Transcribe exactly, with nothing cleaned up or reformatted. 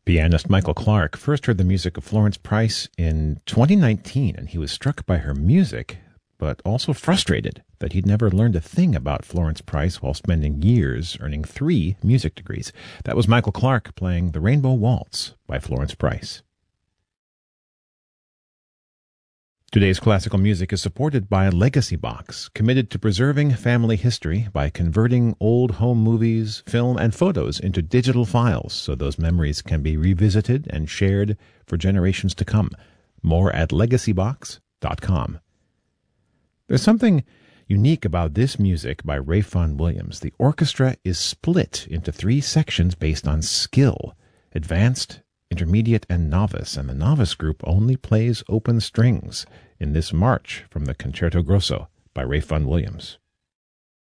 Pianist Michael Clark first heard the music of Florence Price in twenty nineteen, and he was struck by her music, but also frustrated that he'd never learned a thing about Florence Price while spending years earning three music degrees. That was Michael Clark playing The Rainbow Waltz by Florence Price. Today's classical music is supported by Legacy Box, committed to preserving family history by converting old home movies, film, and photos into digital files so those memories can be revisited and shared for generations to come. More at legacy box dot com. There's something unique about this music by Ralph Vaughan Williams. The orchestra is split into three sections based on skill: advanced, intermediate, and novice, and the novice group only plays open strings in this march from the Concerto Grosso by Ralph Vaughan Williams.